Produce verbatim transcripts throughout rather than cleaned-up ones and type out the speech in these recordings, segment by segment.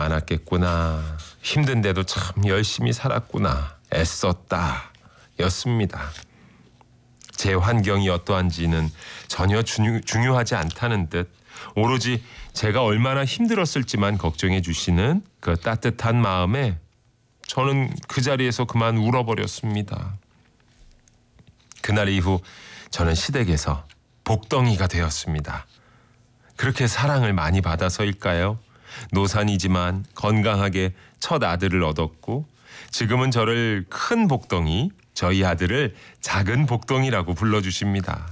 많았겠구나. 힘든데도 참 열심히 살았구나. 애썼다. 였습니다. 제 환경이 어떠한지는 전혀 중요, 중요하지 않다는 듯 오로지 제가 얼마나 힘들었을지만 걱정해 주시는 그 따뜻한 마음에 저는 그 자리에서 그만 울어버렸습니다. 그날 이후 저는 시댁에서 복덩이가 되었습니다. 그렇게 사랑을 많이 받아서일까요? 노산이지만 건강하게 첫 아들을 얻었고 지금은 저를 큰 복덩이, 저희 아들을 작은 복덩이라고 불러주십니다.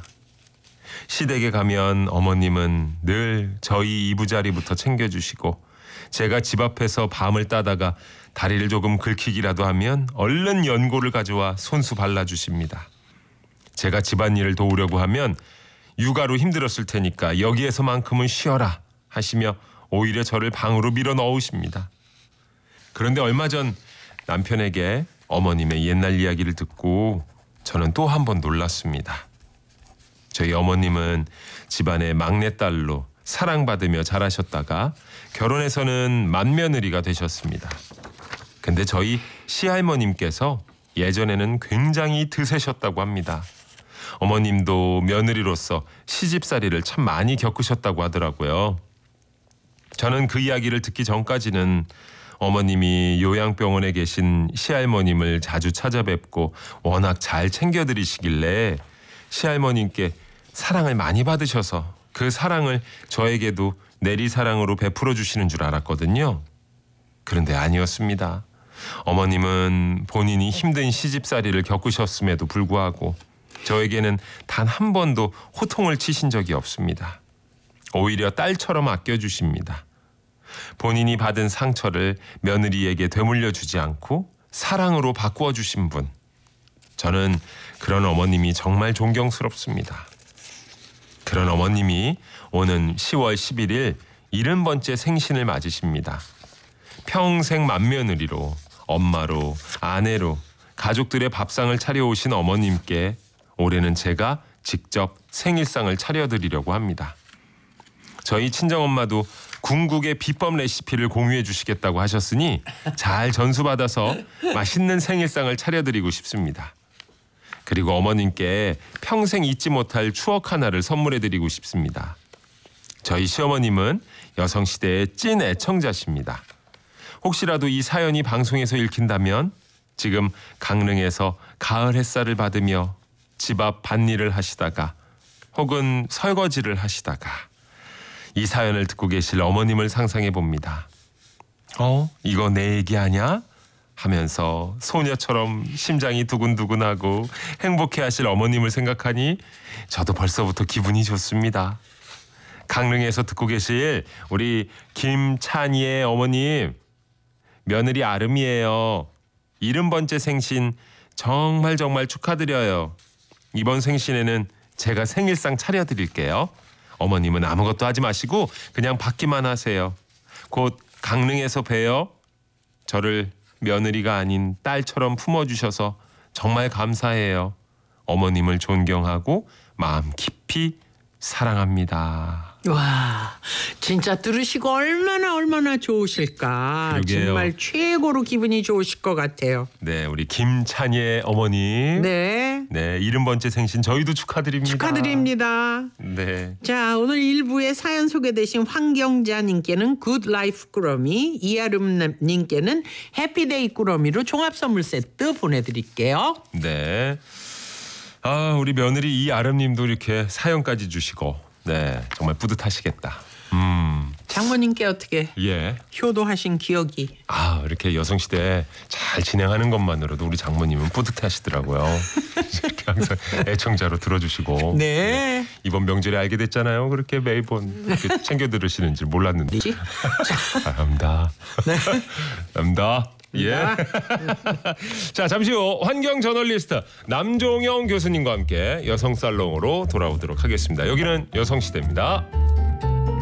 시댁에 가면 어머님은 늘 저희 이부자리부터 챙겨주시고 제가 집 앞에서 밤을 따다가 다리를 조금 긁히기라도 하면 얼른 연고를 가져와 손수 발라주십니다. 제가 집안일을 도우려고 하면 육아로 힘들었을 테니까 여기에서만큼은 쉬어라 하시며 오히려 저를 방으로 밀어 넣으십니다. 그런데 얼마 전 남편에게 어머님의 옛날 이야기를 듣고 저는 또 한 번 놀랐습니다. 저희 어머님은 집안의 막내딸로 사랑받으며 자라셨다가 결혼해서는 맏며느리가 되셨습니다. 근데 저희 시할머님께서 예전에는 굉장히 드세셨다고 합니다. 어머님도 며느리로서 시집살이를 참 많이 겪으셨다고 하더라고요. 저는 그 이야기를 듣기 전까지는 어머님이 요양병원에 계신 시할머님을 자주 찾아뵙고 워낙 잘 챙겨드리시길래 시할머님께 사랑을 많이 받으셔서 그 사랑을 저에게도 내리사랑으로 베풀어 주시는 줄 알았거든요. 그런데 아니었습니다. 어머님은 본인이 힘든 시집살이를 겪으셨음에도 불구하고 저에게는 단 한 번도 호통을 치신 적이 없습니다. 오히려 딸처럼 아껴주십니다. 본인이 받은 상처를 며느리에게 되물려 주지 않고 사랑으로 바꾸어 주신 분. 저는 그런 어머님이 정말 존경스럽습니다. 그런 어머님이 오는 시월 십일일 일흔 번째 생신을 맞으십니다. 평생 맏며느리로, 엄마로, 아내로 가족들의 밥상을 차려오신 어머님께 올해는 제가 직접 생일상을 차려드리려고 합니다. 저희 친정엄마도 궁극의 비법 레시피를 공유해 주시겠다고 하셨으니 잘 전수받아서 맛있는 생일상을 차려드리고 싶습니다. 그리고 어머님께 평생 잊지 못할 추억 하나를 선물해드리고 싶습니다. 저희 시어머님은 여성시대의 찐 애청자십니다. 혹시라도 이 사연이 방송에서 읽힌다면 지금 강릉에서 가을 햇살을 받으며 집 앞 밭일을 하시다가 혹은 설거지를 하시다가 이 사연을 듣고 계실 어머님을 상상해 봅니다. 어? 이거 내 얘기 아냐? 하면서 소녀처럼 심장이 두근두근하고 행복해하실 어머님을 생각하니 저도 벌써부터 기분이 좋습니다. 강릉에서 듣고 계실 우리 김찬희의 어머님, 며느리 아름이에요. 일흔 번째 생신 정말 정말 축하드려요. 이번 생신에는 제가 생일상 차려드릴게요. 어머님은 아무것도 하지 마시고 그냥 받기만 하세요. 곧 강릉에서 봬요. 저를 며느리가 아닌 딸처럼 품어주셔서 정말 감사해요. 어머님을 존경하고 마음 깊이 사랑합니다. 와, 진짜 들으시고 얼마나 얼마나 좋으실까. 그러게요. 정말 최고로 기분이 좋으실 것 같아요. 네, 우리 김찬희의 어머님. 네. 네, 일흔 번째 생신 저희도 축하드립니다. 축하드립니다. 네. 자, 오늘 일부에 사연 소개되신 황경자님께는 굿라이프 꾸러미, 이아름님께는 해피데이 꾸러미로 종합선물 세트 보내드릴게요. 네. 아, 우리 며느리 이아름님도 이렇게 사연까지 주시고, 네, 정말 뿌듯하시겠다. 음. 장모님께 어떻게 예. 효도하신 기억이? 아, 이렇게 여성시대 잘 진행하는 것만으로도 우리 장모님은 뿌듯해하시더라고요. 이렇게 항상 애청자로 들어주시고. 네. 네. 이번 명절에 알게 됐잖아요. 그렇게 매번 이렇게 챙겨 들으시는 줄 몰랐는데. 감사합니다. 네. 감사합니다. 예. 자, 잠시 후 환경 저널리스트 남종영 교수님과 함께 여성 살롱으로 돌아오도록 하겠습니다. 여기는 여성시대입니다.